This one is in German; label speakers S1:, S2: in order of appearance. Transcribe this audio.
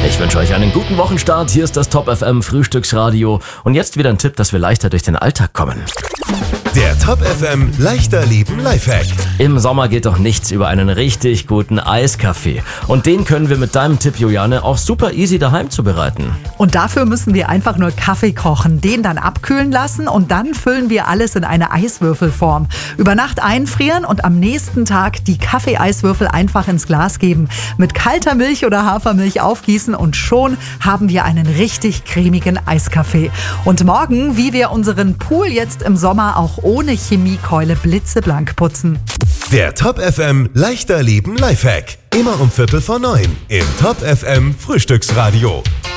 S1: Ich wünsche euch einen guten Wochenstart. Hier ist das Top FM Frühstücksradio. Und jetzt wieder ein Tipp, dass wir leichter durch den Alltag kommen.
S2: Der Top FM leichter Leben Lifehack.
S1: Im Sommer geht doch nichts über einen richtig guten Eiskaffee. Und den können wir mit deinem Tipp, Juliane, auch super easy daheim zubereiten.
S3: Und dafür müssen wir einfach nur Kaffee kochen, den dann abkühlen lassen und dann füllen wir alles in eine Eiswürfelform. Über Nacht einfrieren und am nächsten Tag die Kaffeeeiswürfel einfach ins Glas geben. Mit kalter Milch oder Hafermilch aufgießen und schon haben wir einen richtig cremigen Eiskaffee. Und morgen, wie wir unseren Pool jetzt im Sommer auch ohne Chemiekeule blitzeblank putzen.
S2: Der Top FM leichter Leben Lifehack. Immer um 8:45 im Top FM Frühstücksradio.